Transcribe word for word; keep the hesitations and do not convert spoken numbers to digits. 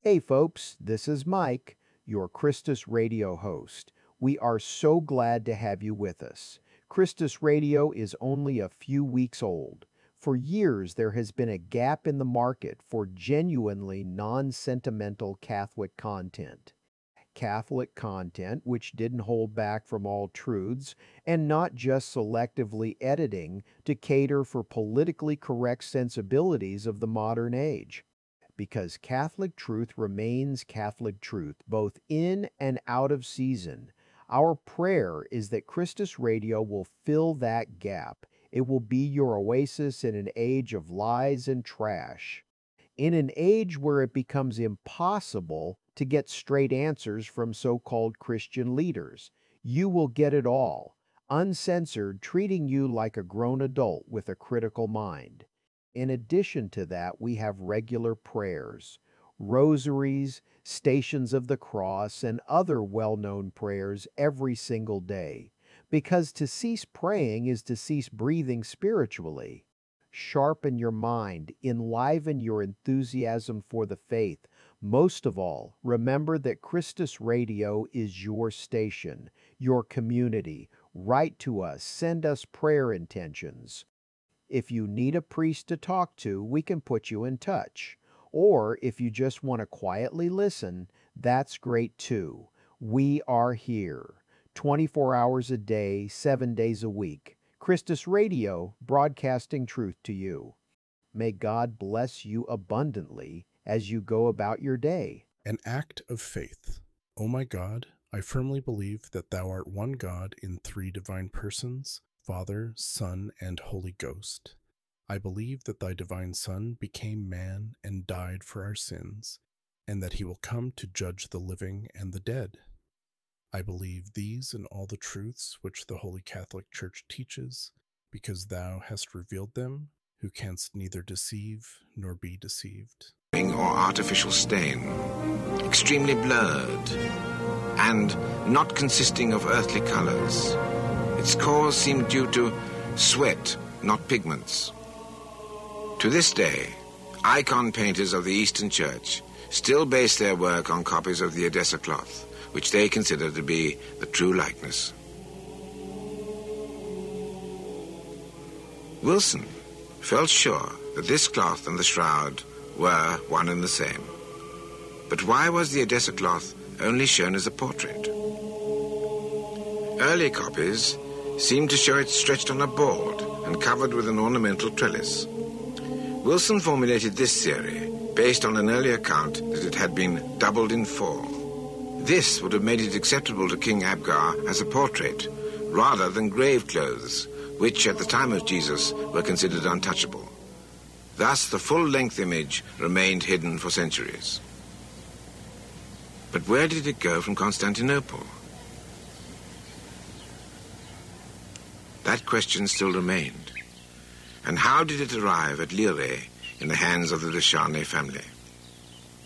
Hey folks, this is Mike, your Christus Radio host. We are so glad to have you with us. Christus Radio is only a few weeks old. For years, there has been a gap in the market for genuinely non-sentimental Catholic content. Catholic content which didn't hold back from all truths and not just selectively editing to cater for politically correct sensibilities of the modern age. Because Catholic truth remains Catholic truth, both in and out of season. Our prayer is that Christus Radio will fill that gap. It will be your oasis in an age of lies and trash. In an age where it becomes impossible to get straight answers from so-called Christian leaders, you will get it all, uncensored, treating you like a grown adult with a critical mind. In addition to that, we have regular prayers, rosaries, stations of the cross, and other well-known prayers every single day. Because to cease praying is to cease breathing spiritually. Sharpen your mind, enliven your enthusiasm for the faith. Most of all, remember that Christus Radio is your station, your community. Write to us, send us prayer intentions. If you need a priest to talk to, we can put you in touch. Or if you just want to quietly listen, that's great too. We are here, twenty-four hours a day, seven days a week. Christus Radio, broadcasting truth to you. May God bless you abundantly as you go about your day. An act of faith. O my God, I firmly believe that thou art one God in three divine persons, Father, Son, and Holy Ghost. I believe that thy divine Son became man and died for our sins, and that he will come to judge the living and the dead. I believe these and all the truths which the Holy Catholic Church teaches, because thou hast revealed them, who canst neither deceive nor be deceived. Or artificial stain, extremely blurred, and not consisting of earthly colors. Its cause seemed due to sweat, not pigments. To this day, icon painters of the Eastern Church still base their work on copies of the Edessa cloth, which they consider to be the true likeness. Wilson felt sure that this cloth and the shroud were one and the same. But why was the Edessa cloth only shown as a portrait? Early copies seemed to show it stretched on a board and covered with an ornamental trellis. Wilson formulated this theory based on an early account that it had been doubled in four. This would have made it acceptable to King Abgar as a portrait, rather than grave clothes, which at the time of Jesus were considered untouchable. Thus, the full-length image remained hidden for centuries. But where did it go from Constantinople? That question still remained. And how did it arrive at Lire in the hands of the Descharnay family?